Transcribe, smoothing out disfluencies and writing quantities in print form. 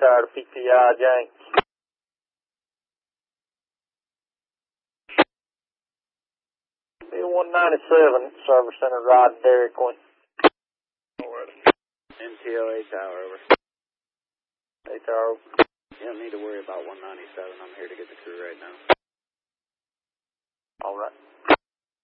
tower to PPI, Jank. Bill 197, Service Center, Rod, Dairy Queen. NTO 8 tower, over. 8 tower, over. You don't need to worry about 197. I'm here to get the crew right now. All right.